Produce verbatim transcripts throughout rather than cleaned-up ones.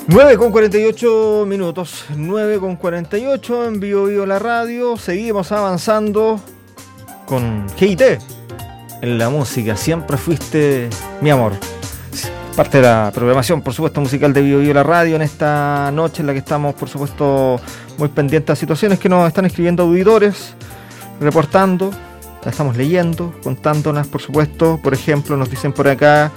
nueve con cuarenta y ocho minutos, nueve con cuarenta y ocho en Bio Bio la radio. Seguimos avanzando con G I T en la música. Siempre fuiste mi amor. Parte de la programación, por supuesto, musical de Bio Bio la radio en esta noche en la que estamos, por supuesto, muy pendientes a situaciones que nos están escribiendo auditores, reportando, la estamos leyendo, contándolas, por supuesto. Por ejemplo, nos dicen por acá: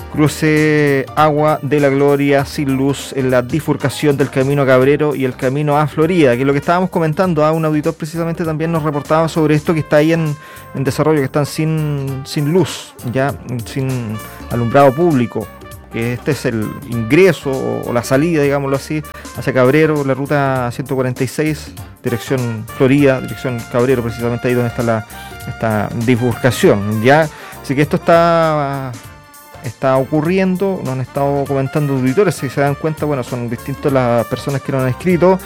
cruce Agua de la Gloria sin luz en la bifurcación del camino a Cabrero y el camino a Florida, que es lo que estábamos comentando. ¿ah? Un auditor precisamente también nos reportaba sobre esto, que está ahí en, en desarrollo, que están sin, sin luz, ya sin alumbrado público, que este es el ingreso o, o la salida, digámoslo así, hacia Cabrero, la ruta ciento cuarenta y seis, dirección Florida, dirección Cabrero, precisamente ahí donde está la esta bifurcación, ya. Así que esto está... está ocurriendo, nos han estado comentando auditores, si se dan cuenta, bueno, son distintas las personas que nos han escrito,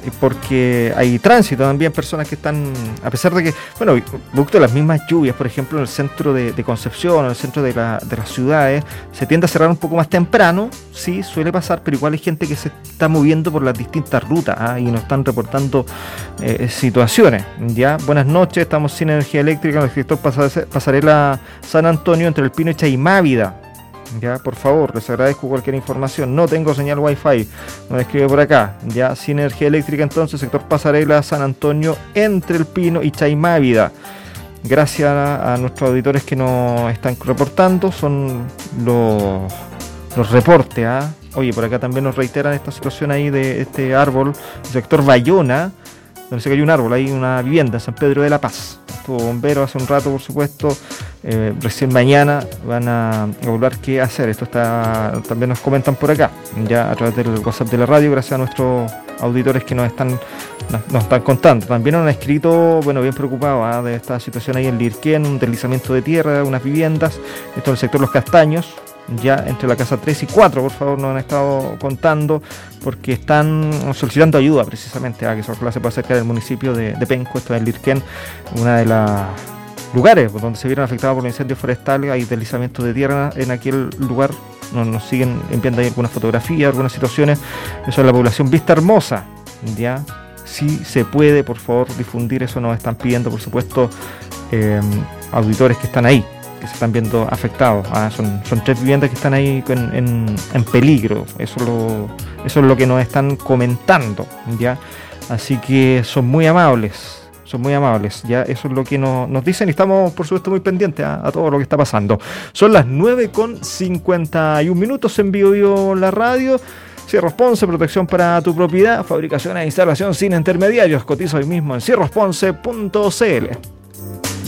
porque hay tránsito también, personas que están, a pesar de que, bueno, producto de las mismas lluvias, por ejemplo, en el centro de, de Concepción, en el centro de, la, de las ciudades, se tiende a cerrar un poco más temprano, sí, suele pasar, pero igual hay gente que se está moviendo por las distintas rutas, ¿ah? Y nos están reportando eh, situaciones, ¿ya? Buenas noches, estamos sin energía eléctrica en el sector Pasarela San Antonio, entre el Pino y Chaimávida. Ya, por favor, les agradezco cualquier información. No tengo señal wifi, nos escribe por acá. Ya, sin energía eléctrica entonces, sector Pasarela San Antonio, entre el Pino y Chaimávida. Gracias a, a nuestros auditores que nos están reportando, son los, los reportes. ¿eh? Oye, por acá también nos reiteran esta situación ahí de este árbol, el sector Bayona, donde se cayó un árbol, hay una vivienda en San Pedro de la Paz. Estuvo bombero hace un rato, por supuesto. Eh, recién mañana van a evaluar qué hacer. Esto está, también nos comentan por acá, ya a través del WhatsApp de la radio, gracias a nuestros auditores que nos están nos, nos están contando. También nos han escrito, bueno, bien preocupados ¿eh? de esta situación ahí en Lirquén, un deslizamiento de tierra, unas viviendas. Esto en el sector Los Castaños, ya entre la casa tres y cuatro, por favor, nos han estado contando, porque están solicitando ayuda precisamente a que se se pueda acercar del municipio de, de Penco, esto es Lirquén, una de las lugares donde se vieron afectados por los incendios forestales. Hay deslizamientos de tierra en aquel lugar. Nos, nos siguen enviando ahí algunas fotografías, algunas situaciones. Eso es la población Vista Hermosa, ya. Si se puede, por favor, difundir eso. Nos están pidiendo, por supuesto, eh, auditores que están ahí, que se están viendo afectados. Ah, son, son tres viviendas que están ahí en, en, en peligro. Eso, lo, eso es lo que nos están comentando, ya. Así que son muy amables. Son muy amables, ya, eso es lo que nos, nos dicen, y estamos, por supuesto, muy pendientes a, a todo lo que está pasando. Son las nueve con cincuenta y un minutos en Bio Bio la radio. Cierros Ponce, protección para tu propiedad, fabricación e instalación sin intermediarios. Cotiza hoy mismo en cierros ponce punto c l.